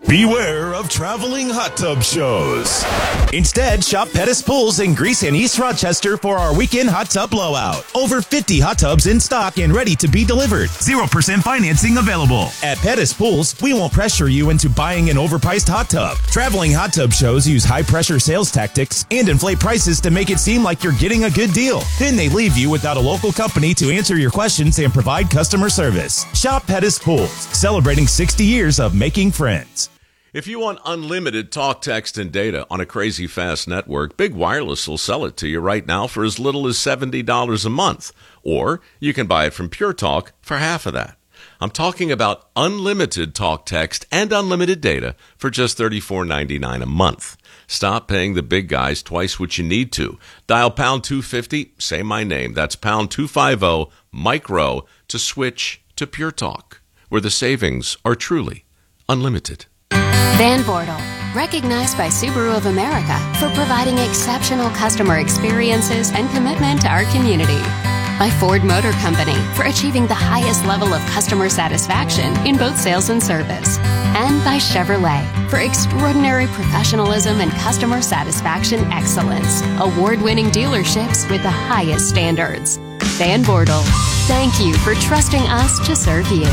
Beware of traveling hot tub shows. Instead, shop Pettis Pools in Greece and East Rochester for our weekend hot tub blowout. Over 50 hot tubs in stock and ready to be delivered. 0% financing available. At Pettis Pools, we won't pressure you into buying an overpriced hot tub. Traveling hot tub shows use high-pressure sales tactics and inflate prices to make it seem like you're getting a good deal. Then they leave you without a local company to answer your questions and provide customer service. Shop Pettis Pools, celebrating 60 years of making friends. If you want unlimited talk, text, and data on a crazy fast network, Big Wireless will sell it to you right now for as little as $70 a month. Or you can buy it from Pure Talk for half of that. I'm talking about unlimited talk, text, and unlimited data for just $34.99 a month. Stop paying the big guys twice what you need to. Dial pound 250, say my name. That's pound 250, micro, to switch to Pure Talk, where the savings are truly unlimited. Van Bortle, recognized by Subaru of America for providing exceptional customer experiences and commitment to our community. By Ford Motor Company for achieving the highest level of customer satisfaction in both sales and service. And by Chevrolet for extraordinary professionalism and customer satisfaction excellence. Award-winning dealerships with the highest standards. Van Bortle, thank you for trusting us to serve you.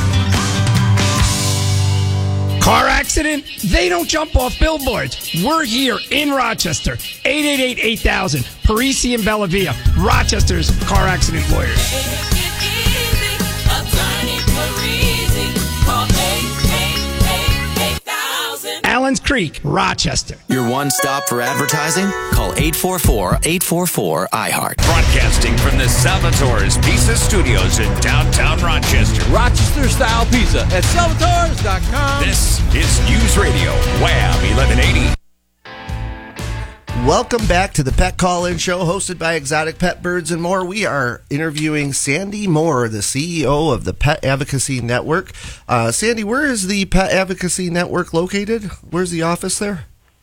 Car accident? They don't jump off billboards. We're here in Rochester. 888-8000. Parisi and Bellavia. Rochester's car accident lawyers. Allen's Creek, Rochester. Your one stop for advertising? Call 844-844-IHEART. Broadcasting from the Salvatore's Pizza Studios in downtown Rochester. Rochester-style pizza at salvatores.com. This is News Radio, Wham 1180. Welcome back to the Pet Call-In Show, hosted by Exotic Pet Birds and More. We are interviewing Sandy Moore, the CEO of the Pet Advocacy Network. Sandy, where is the Pet Advocacy Network located? Where's the office there?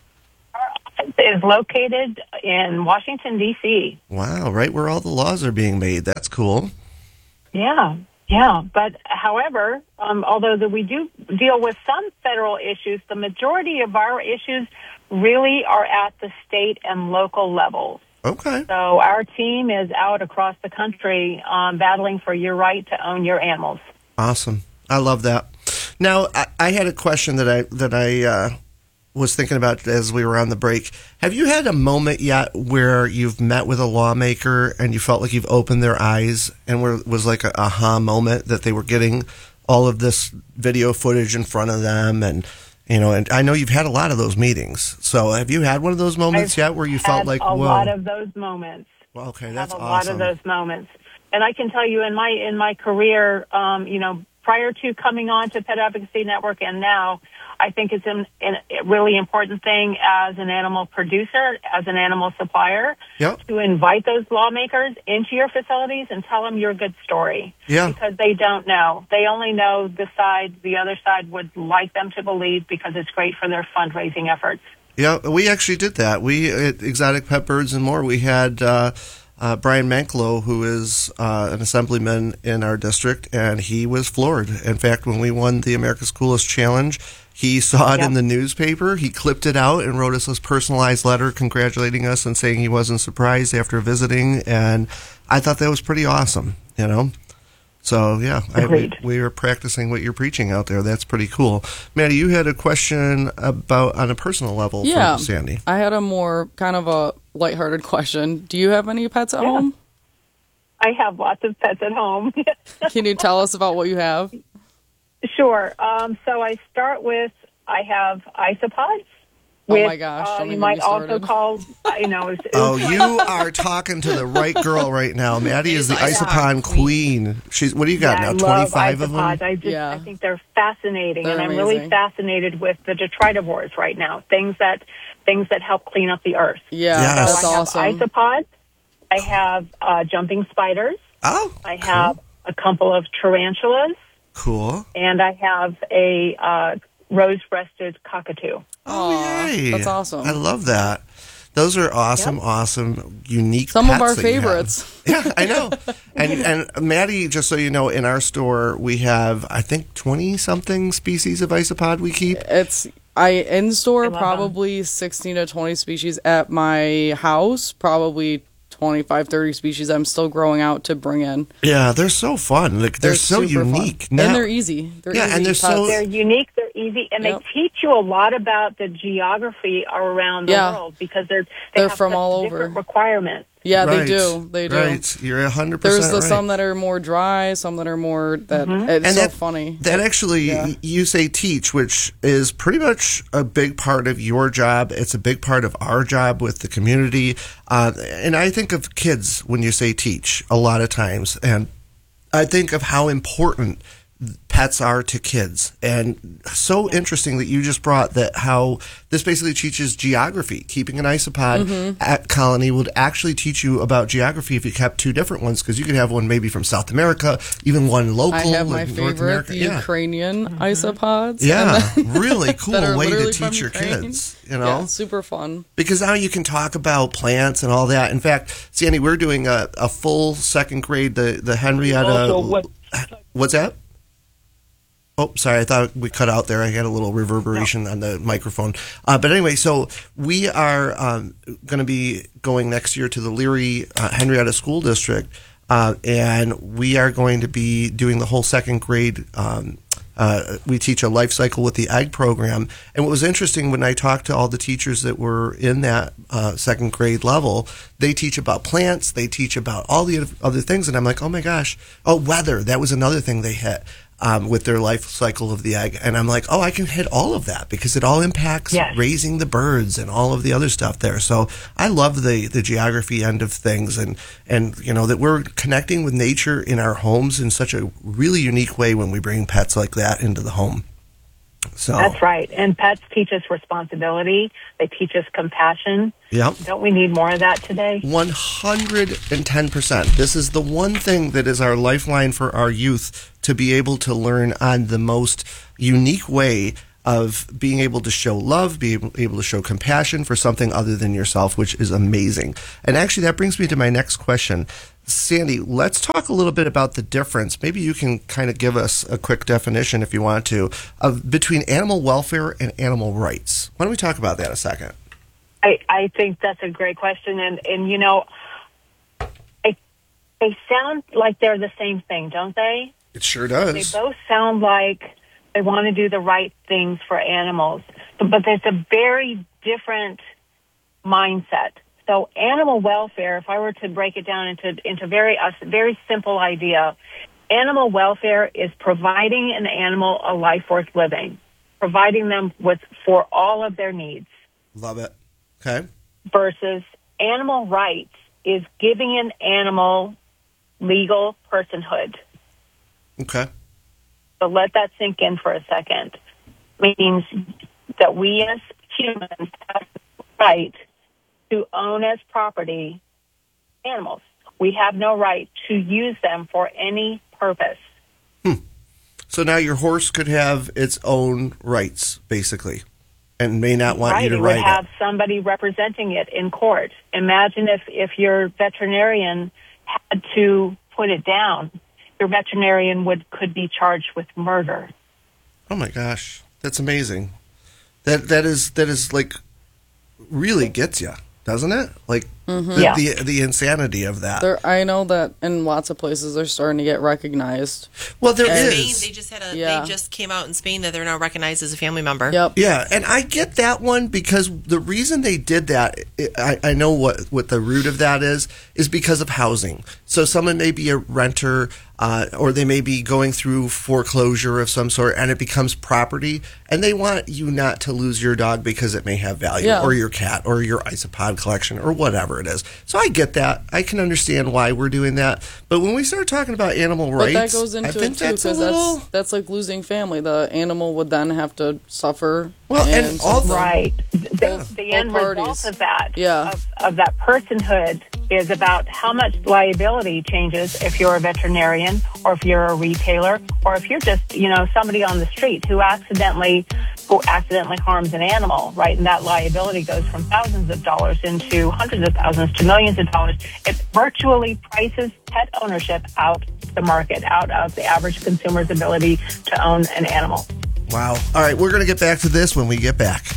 It is located in Washington, D.C. Wow, right where all the laws are being made. That's cool. Yeah. But however, although we do deal with some federal issues, the majority of our issues really are at the state and local levels. Okay. So our team is out across the country battling for your right to own your animals. Awesome. I love that. Now, I had a question that I was thinking about as we were on the break. Have you had a moment yet where you've met with a lawmaker and you felt like you've opened their eyes and was like a aha moment that they were getting all of this video footage in front of them and I know you've had a lot of those meetings. So have you had one of those moments yet where you felt like, whoa? A lot of those moments. Well, okay, that's awesome. A lot of those moments. And I can tell you in my career, prior to coming on to Pet Advocacy Network and now, I think it's a really important thing as an animal producer, as an animal supplier, to invite those lawmakers into your facilities and tell them your good story. Yeah. Because they don't know. They only know the side the other side would like them to believe because it's great for their fundraising efforts. Yeah, we actually did that. We, at Exotic Pet Birds and More, we had Brian Manklow, who is an assemblyman in our district, and he was floored. In fact, when we won the America's Coolest Challenge, he saw it in the newspaper. He clipped it out and wrote us this personalized letter congratulating us and saying he wasn't surprised after visiting. And I thought that was pretty awesome, So, yeah, we are practicing what you're preaching out there. That's pretty cool. Maddie, you had a question about on a personal level from Sandy. I had a more kind of a lighthearted question. Do you have any pets at home? I have lots of pets at home. Can you tell us about what you have? Sure. So I start with, I have isopods. Oh my gosh! You might also call, Oh, you are talking to the right girl right now. Maddie is the Isopod queen. What do you got now? 25 of them. I think they're fascinating, and I'm really fascinated with the detritivores right now. Things that help clean up the earth. Yeah, that's awesome. I have isopods. I have jumping spiders. Oh, I have a couple of tarantulas. Cool. And I have a rose-breasted cockatoo. Oh, yay. That's awesome. I love that. Those are awesome, unique Some pets of our that you have. favorites. Yeah, I know. And Maddie, just so you know, in our store we have, I think, 20-something species of isopod we keep. In store probably 16 to 20 species. At my house, probably 25, 30 species I'm still growing out to bring in. Yeah, they're so fun. Like they're so unique. Now, and they're easy. They're unique, they're easy, and they teach you a lot about the geography around the world because they have from such all different over requirements. Yeah, they do. Right, you're 100% There's right. some that are more dry, some that are more it's so funny. That actually, you say teach, which is pretty much a big part of your job. It's a big part of our job with the community. And I think of kids when you say teach a lot of times. And I think of how important pets are to kids. And so interesting that you just brought that, how this basically teaches geography. Keeping an isopod at Colony would actually teach you about geography if you kept two different ones, because you could have one maybe from South America, even one local. I have my North favorite, America. the Ukrainian isopods. Yeah, really cool way to literally teach your Ukraine. kids, you know? Yeah, super fun. Because now you can talk about plants and all that. In fact, Sandy, we're doing a full second grade, the Henrietta. What's that? Oh, sorry. I thought we cut out there. I had a little reverberation on the microphone. But anyway, so we are going to be going next year to the Leary Henrietta School District, and we are going to be doing the whole second grade. We teach a life cycle with the egg program. And what was interesting, when I talked to all the teachers that were in that second grade level, they teach about plants, they teach about all the other things. And I'm like, oh my gosh. Oh, weather. That was another thing they hit. With their life cycle of the egg. And I'm like, oh, I can hit all of that because it all impacts raising the birds and all of the other stuff there. So I love the geography end of things, and you know, that we're connecting with nature in our homes in such a really unique way when we bring pets like that into the home. So that's right. And pets teach us responsibility. They teach us compassion. Yep. Don't we need more of that today? 110%. This is the one thing that is our lifeline for our youth, to be able to learn on the most unique way of being able to show love, be able to show compassion for something other than yourself, which is amazing. And actually, that brings me to my next question. Sandy, let's talk a little bit about the difference. Maybe you can kind of give us a quick definition, if you want to, of between animal welfare and animal rights. Why don't we talk about that a second? I think that's a great question. And you know, they sound like they're the same thing, don't they? It sure does. They both sound like they want to do the right things for animals. But there's a very different mindset. So animal welfare, if I were to break it down into a very simple idea, animal welfare is providing an animal a life worth living, providing them for all of their needs. Love it. Okay. Versus animal rights is giving an animal legal personhood. Okay. So let that sink in for a second. Means that we as humans have the right to own as property animals. We have no right to use them for any purpose. So now your horse could have its own rights, basically, and may not want you to ride it. It would have somebody representing it in court. Imagine if your veterinarian had to put it down. Your veterinarian could be charged with murder. Oh my gosh, that's amazing. That is like really gets you, doesn't it? Like the insanity of that. I know that in lots of places they're starting to get recognized. Well, there is. Spain, they just came out in Spain that they're now recognized as a family member. Yep. Yeah, and I get that one, because the reason they did that, I know what the root of that is because of housing. So someone may be a renter, or they may be going through foreclosure of some sort, and it becomes property, and they want you not to lose your dog because it may have value, or your cat, or your isopod collection, or whatever it is. So I get that. I can understand why we're doing that. But when we start talking about animal rights, that goes into it too, because that's like losing family. The animal would then have to suffer. Well, and all right. The end result of that, of that personhood, is about how much liability changes if you're a veterinarian, or if you're a retailer, or if you're just, somebody on the street who accidentally who accidentally harms an animal, right? And that liability goes from thousands of dollars into hundreds of thousands to millions of dollars. It virtually prices pet ownership out the market, out of the average consumer's ability to own an animal. Wow. All right, we're going to get back to this when we get back.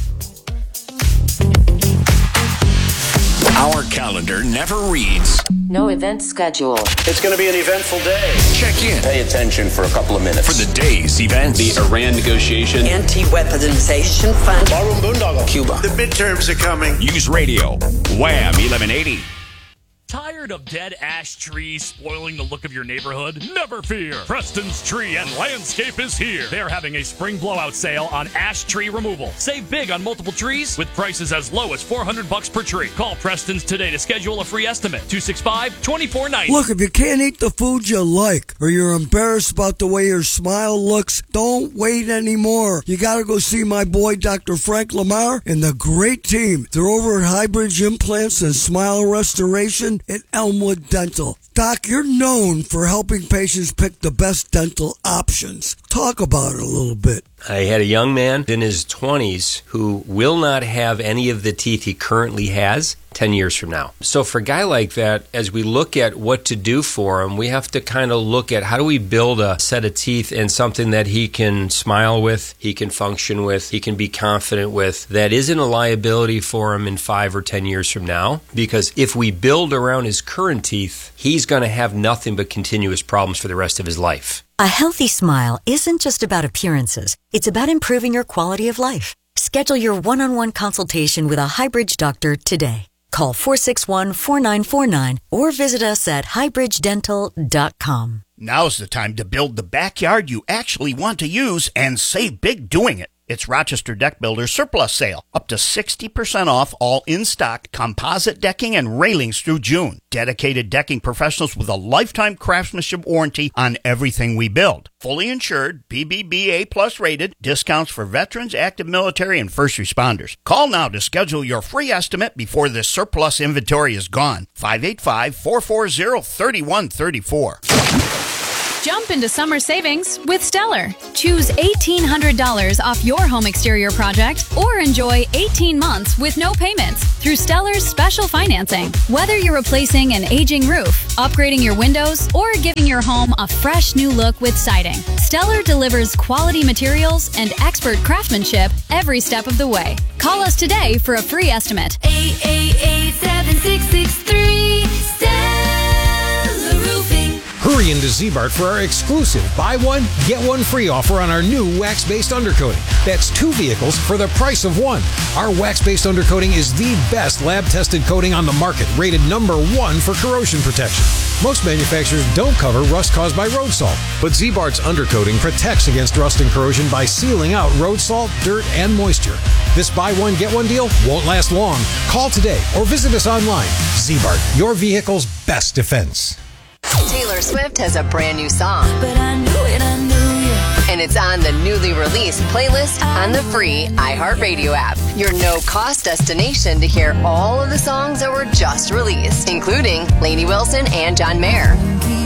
Our calendar never reads. No event scheduled. It's going to be an eventful day. Check in. Pay attention for a couple of minutes. For the day's events. The Iran negotiation. Anti-weaponization fund. Ballroom boondoggle. Cuba. The midterms are coming. News Radio. Wham 1180. Tired of dead ash trees spoiling the look of your neighborhood? Never fear! Preston's Tree and Landscape is here. They're having a spring blowout sale on ash tree removal. Save big on multiple trees with prices as low as $400 per tree. Call Preston's today to schedule a free estimate. 265-2490. Look, if you can't eat the food you like or you're embarrassed about the way your smile looks, don't wait anymore. You gotta go see my boy Dr. Frank Lamar and the great team. They're over at Highbridge Implants and Smile Restoration at Elmwood Dental. Doc, you're known for helping patients pick the best dental options. Talk about it a little bit. I had a young man in his 20s who will not have any of the teeth he currently has 10 years from now. So for a guy like that, as we look at what to do for him, we have to kind of look at how do we build a set of teeth and something that he can smile with, he can function with, he can be confident with, that isn't a liability for him in 5 or 10 years from now. Because if we build around his current teeth, he's going to have nothing but continuous problems for the rest of his life. A healthy smile isn't just about appearances. It's about improving your quality of life. Schedule your one-on-one consultation with a Highbridge doctor today. Call 461-4949 or visit us at highbridgedental.com. Now's the time to build the backyard you actually want to use and save big doing it. It's Rochester Deck Builders Surplus Sale. Up to 60% off all in-stock composite decking and railings through June. Dedicated decking professionals with a lifetime craftsmanship warranty on everything we build. Fully insured, BBBA plus rated, discounts for veterans, active military, and first responders. Call now to schedule your free estimate before this surplus inventory is gone. 585-440-3134. Jump into summer savings with Stellar. Choose $1,800 off your home exterior project or enjoy 18 months with no payments through Stellar's special financing. Whether you're replacing an aging roof, upgrading your windows, or giving your home a fresh new look with siding, Stellar delivers quality materials and expert craftsmanship every step of the way. Call us today for a free estimate. 888-7663 Stellar Roofing. Hurry into Z-Bart for our exclusive buy one, get one free offer on our new wax-based undercoating. That's 2 vehicles for the price of 1. Our wax-based undercoating is the best lab-tested coating on the market, rated #1 for corrosion protection. Most manufacturers don't cover rust caused by road salt, but Z-Bart's undercoating protects against rust and corrosion by sealing out road salt, dirt, and moisture. This buy one, get one deal won't last long. Call today or visit us online. Z-Bart, your vehicle's best defense. Taylor Swift has a brand new song. But I knew it. And it's on the newly released playlist on the free iHeartRadio app. Your no-cost destination to hear all of the songs that were just released, including Lainey Wilson and John Mayer.